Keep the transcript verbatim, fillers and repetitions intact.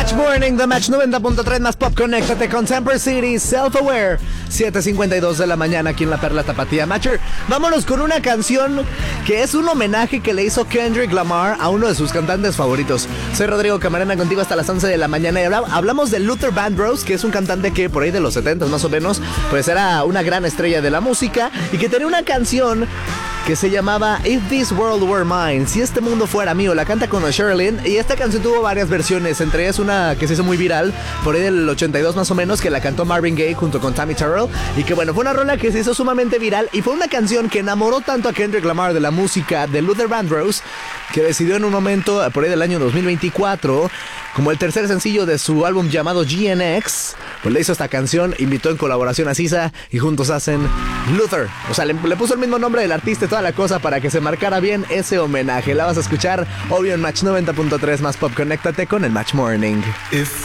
Match Morning, The Match noventa punto tres más pop. Conéctate con Temper City, Self-Aware, siete cincuenta y dos de la mañana aquí en La Perla Tapatía. Matcher, vámonos con una canción que es un homenaje que le hizo Kendrick Lamar a uno de sus cantantes favoritos. Soy Rodrigo Camarena, contigo hasta las once de la mañana y hablamos de Luther Vandross, que es un cantante que por ahí de los setenta más o menos, pues era una gran estrella de la música y que tenía una canción que se llamaba If This World Were Mine, si este mundo fuera mío. La canta con Sherilyn y esta canción tuvo varias versiones, entre ellas una que se hizo muy viral por ahí del ochenta y dos más o menos, que la cantó Marvin Gaye junto con Tammy Terrell, y que bueno, fue una rola que se hizo sumamente viral y fue una canción que enamoró tanto a Kendrick Lamar de la música de Luther Vandross, que decidió en un momento por ahí del año dos mil veinticuatro, como el tercer sencillo de su álbum llamado G N X, pues le hizo esta canción, invitó en colaboración a S Z A y juntos hacen Luther. O sea, le, le puso el mismo nombre del artista y toda la cosa para que se marcara bien ese homenaje. La vas a escuchar, obvio, en Match noventa punto tres más pop. Conéctate con el Match Morning. If